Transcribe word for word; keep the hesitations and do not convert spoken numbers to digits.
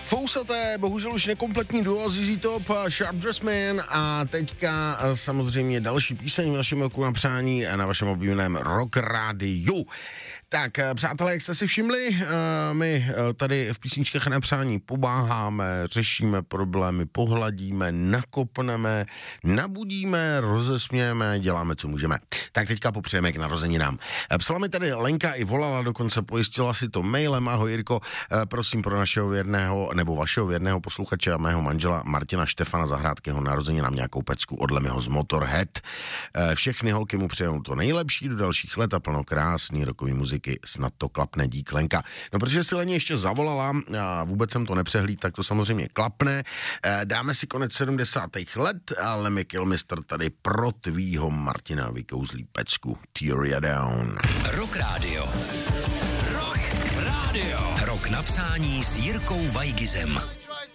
Fousaté, bohužel už nekompletní duo Z Z Top, Sharp Dressed Man a teďka samozřejmě další píseň v našem oku na přání na vašem oblíbeném Rock Rádiu. Tak, přátelé, jak jste si všimli, my tady v písničkách na přání pomáháme, řešíme problémy, pohladíme, nakopneme, nabudíme, rozesmějeme, děláme, co můžeme. Tak teďka popřejeme k narozeninám. Psala mi tady Lenka i volala, dokonce pojistila si to mailem. Ahoj Jirko, prosím pro našeho věrného, nebo vašeho věrného posluchače a mého manžela Martina Štefana zahrát k jeho narozeninám nějakou pecku od Lemiho z Motorhead. Všechny holky mu přejou to nejlepší do dalších let a plno krásný rokový muziky. Snad to klapne, dík Lenka. No, protože si Leni ještě zavolala a vůbec jsem to nepřehlíd, tak to samozřejmě klapne. Dáme si konec sedmdesátých let a Lemmy Kilmister tady pro tvýho Martina vykouzlí pecku Tear Ya Down. Rock Radio. Rock Radio. Rock na přání s Jirkou Vajgizem.